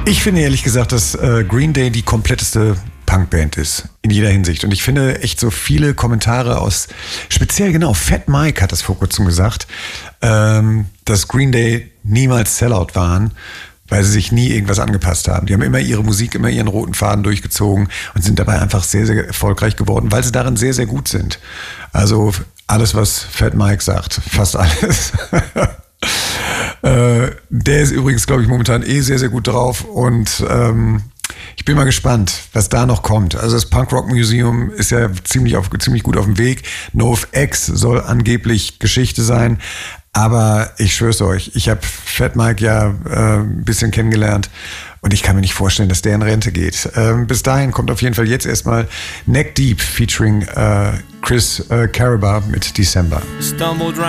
Ich finde ehrlich gesagt, dass Green Day die kompletteste Punkband ist, in jeder Hinsicht. Und ich finde echt so viele Kommentare aus, speziell genau, Fat Mike hat das vor kurzem gesagt, dass Green Day niemals Sellout waren, weil sie sich nie irgendwas angepasst haben. Die haben immer ihre Musik, immer ihren roten Faden durchgezogen und sind dabei einfach sehr, sehr erfolgreich geworden, weil sie darin sehr, sehr gut sind. Also alles, was Fat Mike sagt, fast alles. Der ist übrigens, glaube ich, momentan sehr, sehr gut drauf und ich bin mal gespannt, was da noch kommt. Also das Punk Rock Museum ist ja ziemlich gut auf dem Weg. NoFX soll angeblich Geschichte sein. Aber ich schwör's euch, ich habe Fat Mike ja ein bisschen kennengelernt und ich kann mir nicht vorstellen, dass der in Rente geht. Bis dahin kommt auf jeden Fall jetzt erstmal Neck Deep featuring Chris Caraba mit December.